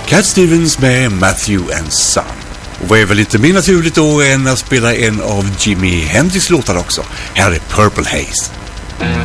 Cat Stevens med Matthew and Son. Och vad är väl lite mer naturligt då än att spela en av Jimi Hendrix låtar också. Här är Purple Haze.